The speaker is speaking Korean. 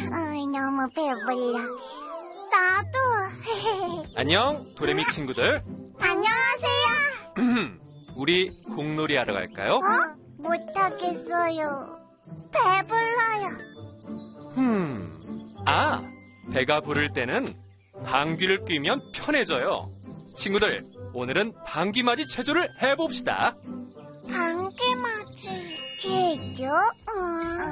너무 배불러. 나도. 안녕, 도레미 친구들. 안녕하세요. 우리 공놀이 하러 갈까요? 못하겠어요. 배불러요. 배가 부를 때는 방귀를 뀌면 편해져요. 친구들, 오늘은 방귀맞이 체조를 해봅시다. 방귀맞이 체조?